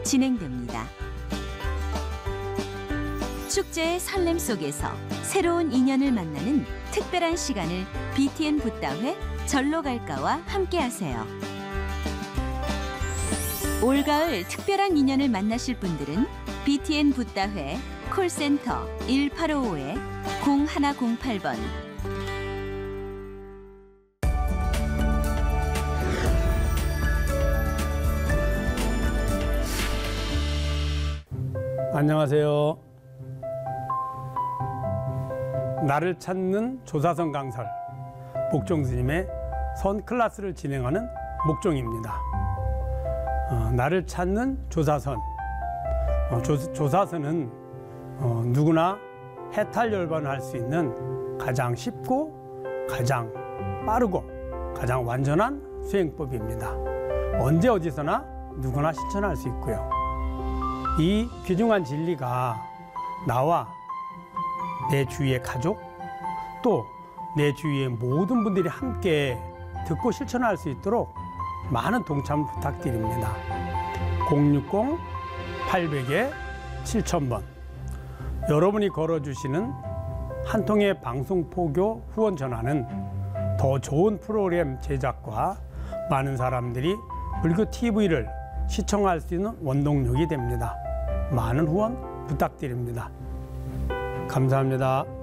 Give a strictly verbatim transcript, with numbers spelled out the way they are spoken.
진행됩니다. 축제의 설렘 속에서 새로운 인연을 만나는 특별한 시간을 비티엔 붓다회 절로 갈까와 함께하세요. 올가을 특별한 인연을 만나실 분들은 비티엔 붓다회 콜센터 일팔오오 공일공팔 번. 안녕하세요. 나를 찾는 조사선 강설, 목종 스님의 선 클래스를 진행하는 목종입니다. 어, 나를 찾는 조사선. 어, 조, 조사선은 어, 누구나 해탈열반을 할 수 있는 가장 쉽고 가장 빠르고 가장 완전한 수행법입니다. 언제 어디서나 누구나 실천할 수 있고요. 이 귀중한 진리가 나와 내 주위의 가족 또 내 주위의 모든 분들이 함께 듣고 실천할 수 있도록 많은 동참을 부탁드립니다. 공육공 팔백 칠천 번. 여러분이 걸어주시는 한 통의 방송 포교 후원 전화는 더 좋은 프로그램 제작과 많은 사람들이 불교 티비를 시청할 수 있는 원동력이 됩니다. 많은 후원 부탁드립니다. 감사합니다.